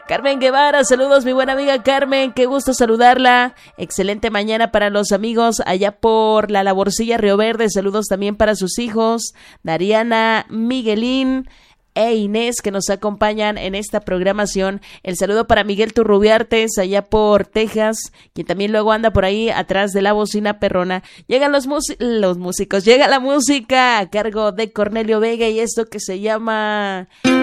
Carmen Guevara, saludos mi buena amiga Carmen, qué gusto saludarla. Excelente mañana para los amigos allá por la Laborcilla Río Verde, saludos también para sus hijos, Dariana, Miguelín e Inés, que nos acompañan en esta programación. El saludo para Miguel Turrubiartes allá por Texas, quien también luego anda por ahí atrás de la bocina perrona. Llegan los músicos, llega la música a cargo de Cornelio Vega y esto que se llama